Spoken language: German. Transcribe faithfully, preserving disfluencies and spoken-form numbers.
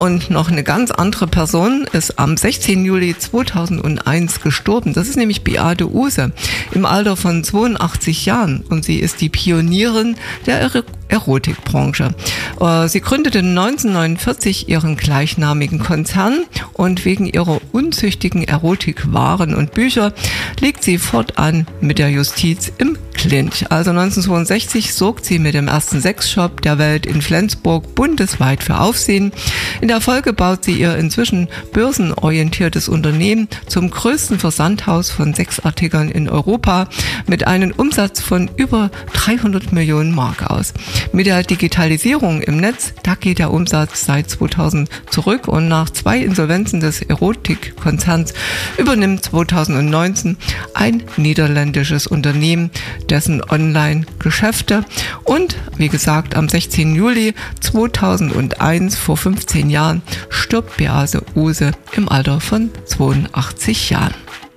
Und noch eine ganz andere Person ist am sechzehnten Juli zweitausendeins gestorben. Das ist nämlich Beate Uhse im Alter von zweiundachtzig Jahren. Und sie ist die Pionierin der er- Erotikbranche. Sie gründete neunzehnhundertneunundvierzig ihren gleichnamigen Konzern und wegen ihrer unzüchtigen Erotikwaren und Bücher liegt sie fortan mit der Justiz im Clinch. Also neunzehnhundertzweiundsechzig sorgt sie mit dem ersten Sexshop der Welt in Flensburg bundesweit für Aufsehen. In der Folge baut sie ihr inzwischen börsenorientiertes Unternehmen zum größten Versandhaus von Sexartikeln in Europa mit einem Umsatz von über dreihundert Millionen Mark aus. Mit der Digitalisierung im Netz, da geht der Umsatz seit zweitausend zurück und nach zwei Insolvenzen des Erotikkonzerns übernimmt zweitausendneunzehn ein niederländisches Unternehmen dessen Online-Geschäfte und wie gesagt am sechzehnten Juli zweitausendeins, vor fünfzehn Jahren, stirbt Beate Uhse im Alter von zweiundachtzig Jahren.